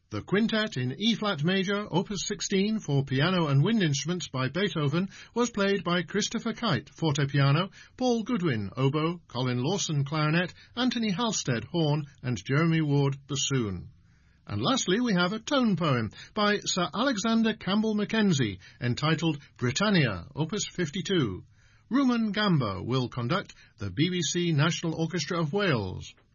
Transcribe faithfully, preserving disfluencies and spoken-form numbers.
The Quintet in E-flat major, opus sixteen, for piano and wind instruments by Beethoven, was played by Christopher Kite, fortepiano, Paul Goodwin, oboe, Colin Lawson, clarinet, Anthony Halstead, horn, and Jeremy Ward, bassoon. And lastly, we have a tone poem by Sir Alexander Campbell Mackenzie, entitled Britannia, opus fifty-two. Rumen Gamba will conduct the B B C National Orchestra of Wales.